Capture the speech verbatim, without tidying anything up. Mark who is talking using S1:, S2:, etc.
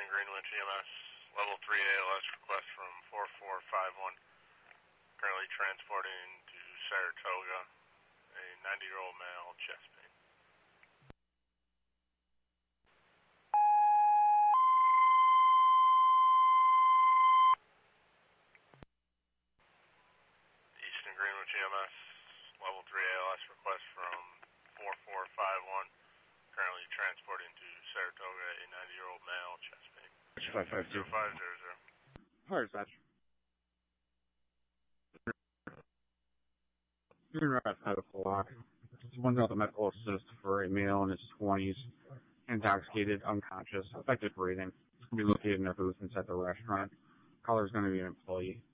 S1: Greenwich E M S, level three A L S request from four four five one. Currently transporting to Saratoga, a ninety-year-old male, chest pain. Easton Greenwich E M S, level three A L S request from four four five one. Currently transporting to Saratoga, a ninety-year-old male, chest pain.
S2: five five two.
S1: zero five zero zero.
S2: Hi, dispatch. You're at five o'clock. Someone's out the medical assist for a male in his twenties, intoxicated, unconscious, affected breathing. He's going to be located in their booth inside the restaurant. Caller's going to be an employee.